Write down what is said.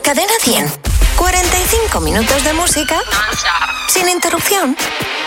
Cadena 100. 45 minutos de música sin interrupción.